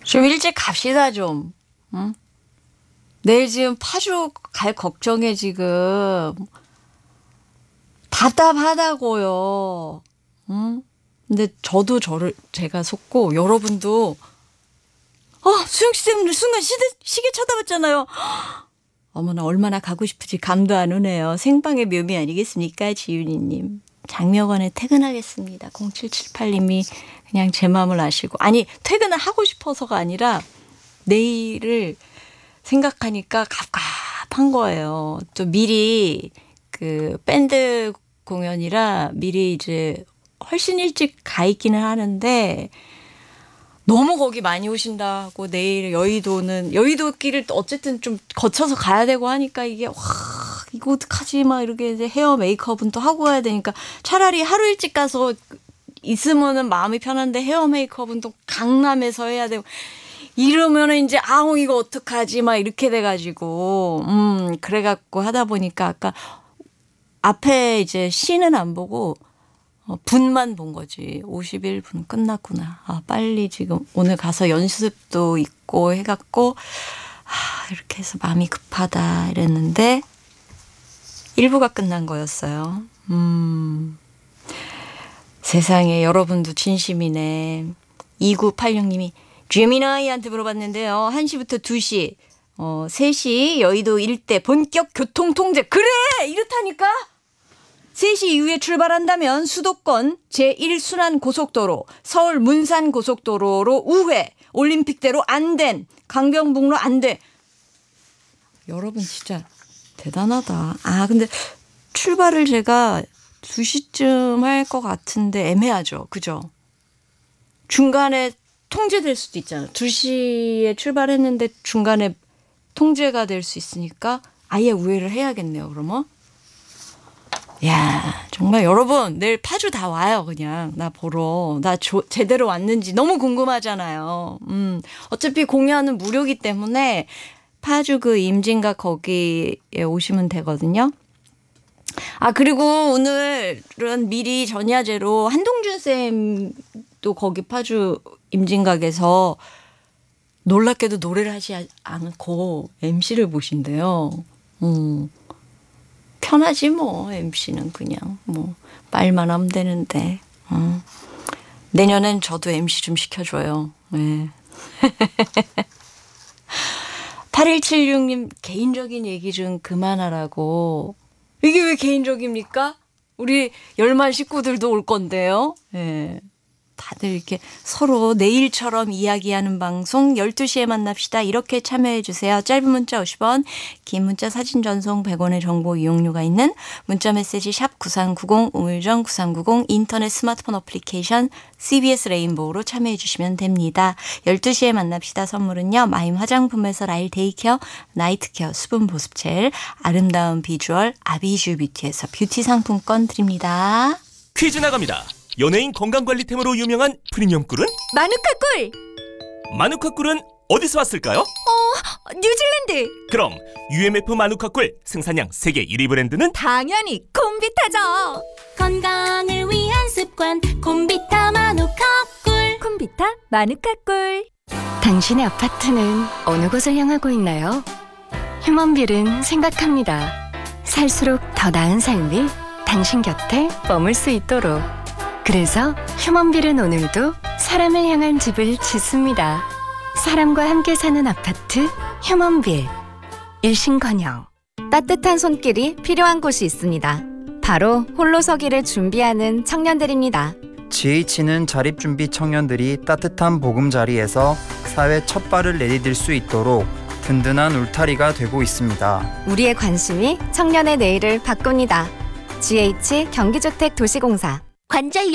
좀 일찍 갑시다 좀. 응? 내일 지금 파주 갈 걱정에 지금 답답하다고요. 응? 근데 저도 제가 속고 여러분도 수영 씨 때문에 순간 시계 쳐다봤잖아요. 어머나 얼마나 가고 싶으지 감도 안 오네요. 생방의 묘미 아니겠습니까? 지윤이님. 장명원에 퇴근하겠습니다. 0778님이 그냥 제 마음을 아시고. 아니 퇴근을 하고 싶어서가 아니라 내일을 생각하니까 갑갑한 거예요. 또 미리 그 밴드 공연이라 미리 이제 훨씬 일찍 가 있기는 하는데 너무 거기 많이 오신다고 내일 여의도길을 어쨌든 좀 거쳐서 가야 되고 하니까 이게 이거 어떡하지 막 이렇게 이제 헤어 메이크업은 또 하고 가야 되니까 차라리 하루 일찍 가서 있으면은 마음이 편한데 헤어 메이크업은 또 강남에서 해야 되고 이러면은 이제 이거 어떡하지 막 이렇게 돼가지고 그래갖고 하다 보니까 아까 앞에 이제 시는 안 보고 분만 본 거지. 51분 끝났구나. 빨리 지금 오늘 가서 연습도 있고 해갖고 이렇게 해서 마음이 급하다 이랬는데 1부가 끝난 거였어요. 세상에 여러분도 진심이네. 2986님이 주미나이한테 물어봤는데요. 1시부터 2시 3시 여의도 일대 본격 교통통제. 그래 이렇다니까. 3시 이후에 출발한다면 수도권 제1순환 고속도로, 서울 문산 고속도로로 우회, 올림픽대로 안 된, 강변북로 안 돼. 여러분 진짜 대단하다. 근데 출발을 제가 2시쯤 할 것 같은데 애매하죠. 그죠? 중간에 통제될 수도 있잖아요. 2시에 출발했는데 중간에 통제가 될 수 있으니까 아예 우회를 해야겠네요. 그러면. 야, 정말 여러분 내일 파주 다 와요. 그냥 나 보러. 나 제대로 왔는지 너무 궁금하잖아요. 어차피 공연은 무료이기 때문에 파주 그 임진각 거기에 오시면 되거든요. 그리고 오늘은 미리 전야제로 한동준 쌤도 거기 파주 임진각에서 놀랍게도 노래를 하지 않고 MC를 보신대요. 편하지 뭐 MC는 그냥 뭐 말만 하면 되는데 내년엔 저도 MC 좀 시켜줘요. 네. 8176님 개인적인 얘기 좀 그만하라고. 이게 왜 개인적입니까? 우리 열만 식구들도 올 건데요. 네. 다들 이렇게 서로 내일처럼 이야기하는 방송 12시에 만납시다. 이렇게 참여해 주세요. 짧은 문자 50원, 긴 문자 사진 전송 100원의 정보 이용료가 있는 문자 메시지 샵 9390, 우물정 9390, 인터넷 스마트폰 어플리케이션 CBS 레인보우로 참여해 주시면 됩니다. 12시에 만납시다. 선물은요. 마임 화장품에서 라일 데이케어, 나이트케어, 수분 보습젤, 아름다운 비주얼 아비주 뷰티에서 뷰티 상품권 드립니다. 퀴즈 나갑니다. 연예인 건강관리템으로 유명한 프리미엄 꿀은? 마누카 꿀! 마누카 꿀은 어디서 왔을까요? 뉴질랜드! 그럼 UMF 마누카 꿀 생산량 세계 1위 브랜드는? 당연히 콤비타죠! 건강을 위한 습관 콤비타 마누카 꿀! 콤비타 마누카 꿀! 당신의 아파트는 어느 곳을 향하고 있나요? 휴먼빌은 생각합니다. 살수록 더 나은 삶이 당신 곁에 머물 수 있도록. 그래서 휴먼빌은 오늘도 사람을 향한 집을 짓습니다. 사람과 함께 사는 아파트 휴먼빌. 일신건영. 따뜻한 손길이 필요한 곳이 있습니다. 바로 홀로서기를 준비하는 청년들입니다. GH는 자립준비 청년들이 따뜻한 보금자리에서 사회 첫 발을 내디딜 수 있도록 든든한 울타리가 되고 있습니다. 우리의 관심이 청년의 내일을 바꿉니다. GH 경기주택도시공사. 관절